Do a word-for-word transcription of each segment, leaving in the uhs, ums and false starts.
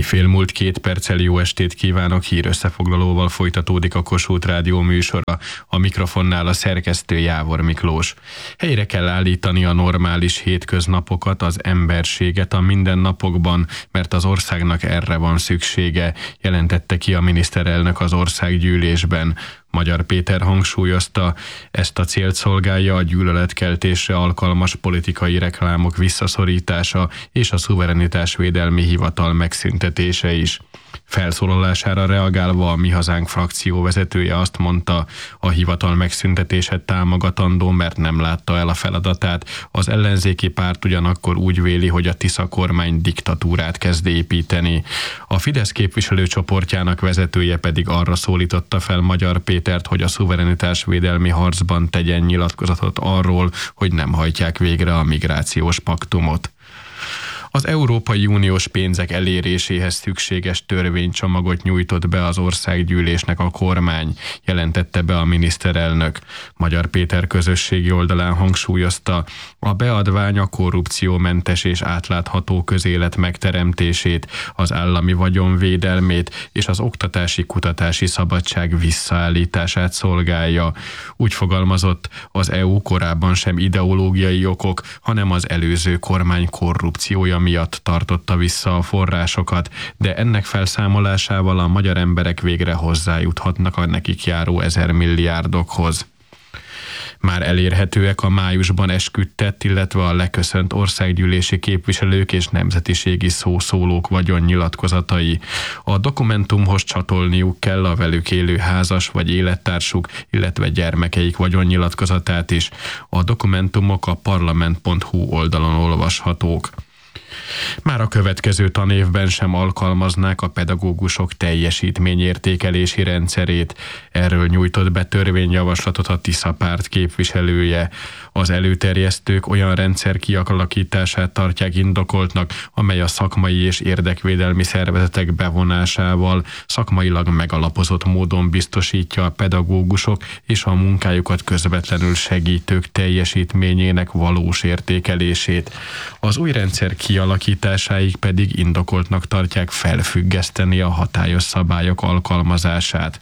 fél múlt két perccel jó estét kívánok, hír összefoglalóval folytatódik a Kossuth Rádió műsora. A mikrofonnál a szerkesztő Jávor Miklós. Helyre kell állítani a normális hétköznapokat, az emberséget a mindennapokban, mert az országnak erre van szüksége, jelentette ki a miniszterelnök az országgyűlésben. Magyar Péter hangsúlyozta, ezt a célt szolgálja a gyűlöletkeltésre alkalmas politikai reklámok visszaszorítása és a szuverenitásvédelmi hivatal megszüntetése is. Felszólalására reagálva a Mi Hazánk frakció vezetője azt mondta, a hivatal megszüntetése támogatandó, mert nem látta el a feladatát. Az ellenzéki párt ugyanakkor úgy véli, hogy a Tisza kormány diktatúrát kezd építeni. A Fidesz képviselőcsoportjának vezetője pedig arra szólította fel Magyar Pétert, hogy a szuverenitásvédelmi harcban tegyen nyilatkozatot arról, hogy nem hajtják végre a migrációs paktumot. Az Európai Uniós pénzek eléréséhez szükséges törvénycsomagot nyújtott be az országgyűlésnek a kormány, jelentette be a miniszterelnök. Magyar Péter közösségi oldalán hangsúlyozta, a beadvány a korrupciómentes és átlátható közélet megteremtését, az állami vagyon védelmét és az oktatási-kutatási szabadság visszaállítását szolgálja. Úgy fogalmazott, az é u korábban sem ideológiai okok, hanem az előző kormány korrupciója miatt tartotta vissza a forrásokat, de ennek felszámolásával a magyar emberek végre hozzájuthatnak a nekik járó ezer milliárdokhoz. Már elérhetőek a májusban esküdtett, illetve a leköszönt országgyűlési képviselők és nemzetiségi szószólók vagyonnyilatkozatai. A dokumentumhoz csatolniuk kell a velük élő házas vagy élettársuk, illetve gyermekeik vagyonnyilatkozatát is. A dokumentumok a parlament pont hu oldalon olvashatók. Már a következő tanévben sem alkalmaznák a pedagógusok teljesítményértékelési rendszerét. Erről nyújtott be törvényjavaslatot a Tisza párt képviselője. Az előterjesztők olyan rendszer kialakítását tartják indokoltnak, amely a szakmai és érdekvédelmi szervezetek bevonásával szakmailag megalapozott módon biztosítja a pedagógusok és a munkájukat közvetlenül segítők teljesítményének valós értékelését. Az új rendszer kialakításáig pedig indokoltnak tartják felfüggeszteni a hatályos szabályok alkalmazását.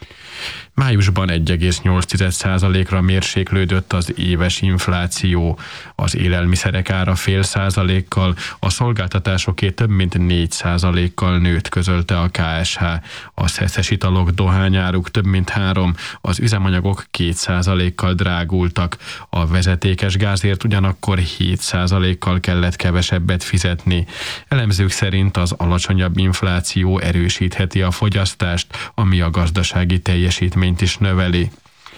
Májusban egy egész nyolc százalékra mérséklődött az éves infláció, az élelmiszerek ára fél százalékkal, a szolgáltatásoké több mint négy százalékkal nőtt, közölte a ká es há. A szeszes italok, dohányáruk több mint három, az üzemanyagok két százalékkal drágultak, a vezetékes gázért ugyanakkor hét százalékkal kellett kevesebbet fizetni. Elemzők szerint az alacsonyabb infláció erősítheti a fogyasztást, ami a gazdasági teljesítményt is növeli.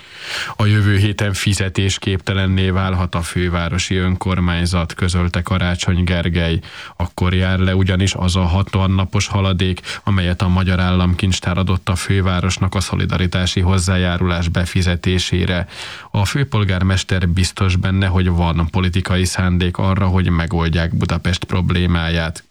A jövő héten fizetésképtelenné válhat a fővárosi önkormányzat, közölte Karácsony Gergely. Akkor jár le ugyanis az a hatvan napos haladék, amelyet a Magyar Államkincstár adott a fővárosnak a szolidaritási hozzájárulás befizetésére. A főpolgármester biztos benne, hogy van politikai szándék arra, hogy megoldják Budapest problémáját.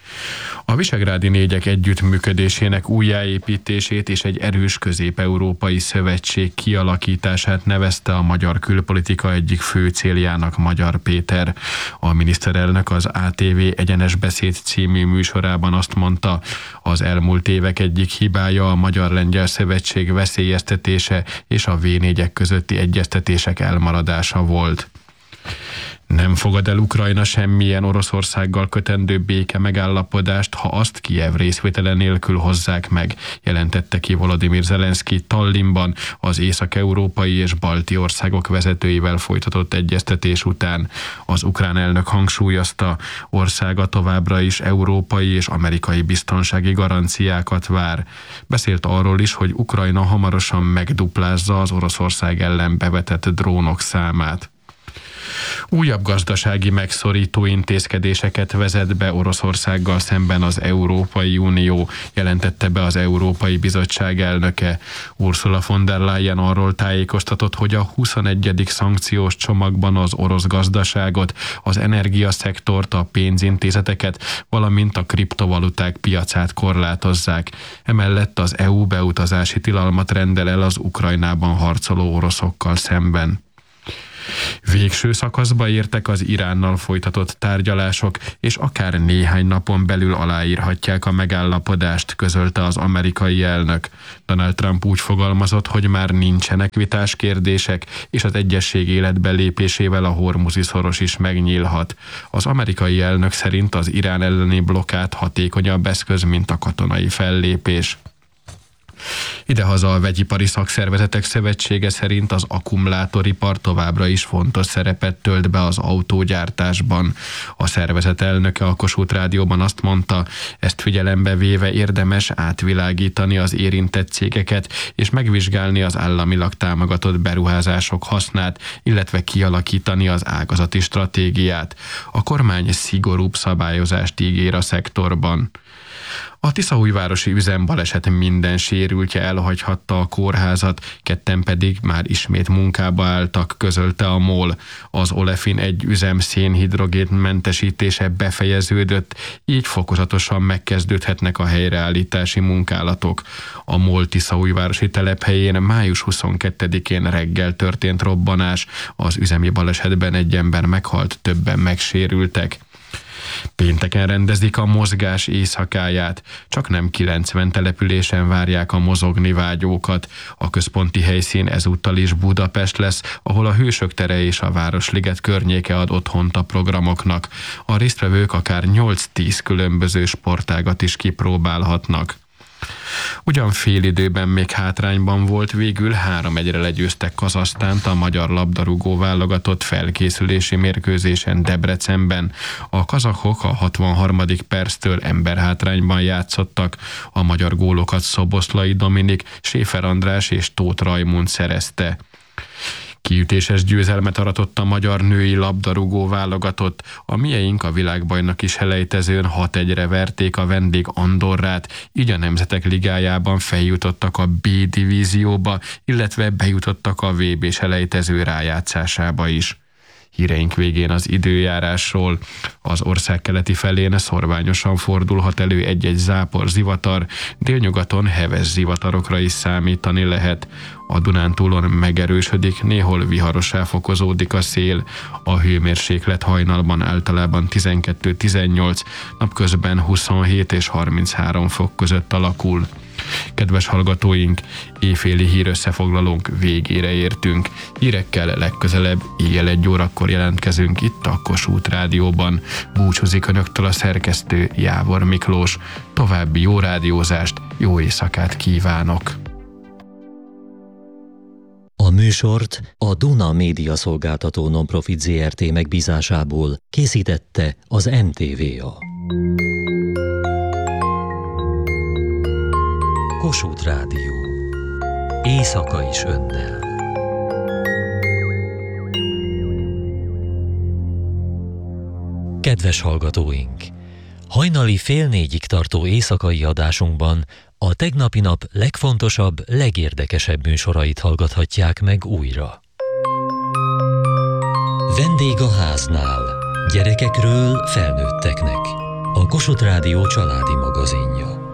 A Visegrádi négyek együttműködésének újjáépítését és egy erős közép-európai szövetség kialakítását nevezte a magyar külpolitika egyik fő céljának Magyar Péter. A miniszterelnök az á té vé Egyenes Beszéd című műsorában azt mondta, az elmúlt évek egyik hibája a Magyar-Lengyel Szövetség veszélyeztetése és a vé négyek közötti egyeztetések elmaradása volt. Nem fogad el Ukrajna semmilyen Oroszországgal kötendő béke megállapodást, ha azt Kijev részvétele nélkül hozzák meg, jelentette ki Volodymyr Zelenszky Tallinnban az észak-európai és balti országok vezetőivel folytatott egyeztetés után. Az ukrán elnök hangsúlyozta, országa továbbra is európai és amerikai biztonsági garanciákat vár. Beszélt arról is, hogy Ukrajna hamarosan megduplázza az Oroszország ellen bevetett drónok számát. Újabb gazdasági megszorító intézkedéseket vezet be Oroszországgal szemben az Európai Unió, jelentette be az Európai Bizottság elnöke. Ursula von der Leyen arról tájékoztatott, hogy a huszonegyedik szankciós csomagban az orosz gazdaságot, az energiaszektort, a pénzintézeteket, valamint a kriptovaluták piacát korlátozzák. Emellett az é u beutazási tilalmat rendel el az Ukrajnában harcoló oroszokkal szemben. Végső szakaszba értek az Iránnal folytatott tárgyalások, és akár néhány napon belül aláírhatják a megállapodást, közölte az amerikai elnök. Donald Trump úgy fogalmazott, hogy már nincsenek vitás kérdések, és az egyezség életbe lépésével a hormuzi szoros is megnyílhat. Az amerikai elnök szerint az Irán elleni blokkád hatékonyabb eszköz, mint a katonai fellépés. Idehaza a Vegyipari Szakszervezetek Szövetsége szerint az akkumulátoripar továbbra is fontos szerepet tölt be az autógyártásban. A szervezet elnöke a Kossuth Rádióban azt mondta, ezt figyelembe véve érdemes átvilágítani az érintett cégeket és megvizsgálni az államilag támogatott beruházások hasznát, illetve kialakítani az ágazati stratégiát. A kormány szigorúbb szabályozást ígér a szektorban. A tiszaújvárosi üzembaleset minden sérültje elhagyhatta a kórházat, ketten pedig már ismét munkába álltak, közölte a MOL. Az Olefin egy üzem szénhidrogén mentesítése befejeződött, így fokozatosan megkezdődhetnek a helyreállítási munkálatok. A MOL tiszaújvárosi telephelyén május huszonkettedikén reggel történt robbanás, az üzemi balesetben egy ember meghalt, többen megsérültek. Pénteken rendezik a mozgás éjszakáját, csak nem kilencven településen várják a mozogni vágyókat. A központi helyszín ezúttal is Budapest lesz, ahol a Hősök tere és a Városliget környéke ad otthont a programoknak. A résztvevők akár nyolc-tíz különböző sportágat is kipróbálhatnak. Ugyan fél időben még hátrányban volt, végül három egyre legyőztek Kazahsztánt a magyar labdarúgó válogatott felkészülési mérkőzésen Debrecenben. A kazahok a hatvanharmadik perctől emberhátrányban játszottak, a magyar gólokat Szoboszlai Dominik, Séfer András és Tóth Rajmund szerezte. Kiütéses győzelmet aratott a magyar női labdarúgó válogatott. A mieink a világbajnoki selejtezőn hat egyre verték a vendég Andorrát, így a Nemzetek Ligájában feljutottak a B divízióba, illetve bejutottak a vé bé selejtező rájátszásába is. Híreink végén az időjárásról. Az ország keleti felén szorványosan fordulhat elő egy-egy zápor, zivatar, délnyugaton heves zivatarokra is számítani lehet. A Dunántúlon megerősödik, néhol viharossá fokozódik a szél. A hőmérséklet hajnalban általában tizenkettő-tizennyolc, napközben huszonhét és harminchárom fok között alakul. Kedves hallgatóink, éjféli hírösszefoglalónk végére értünk. Hírekkel legközelebb éjjel egy órakor jelentkezünk itt a Kossuth Rádióban. Búcsúzik önöktől a szerkesztő Jávor Miklós. További jó rádiózást, jó éjszakát kívánok! A műsort a Duna Média Szolgáltató Nonprofit zé er té megbízásából készítette az em té vé á. Kossuth Rádió. Éjszaka is önnel. Kedves hallgatóink! Hajnali fél négyig tartó éjszakai adásunkban a tegnapi nap legfontosabb, legérdekesebb műsorait hallgathatják meg újra. Vendég a háznál. Gyerekekről felnőtteknek. A Kossuth Rádió családi magazinja.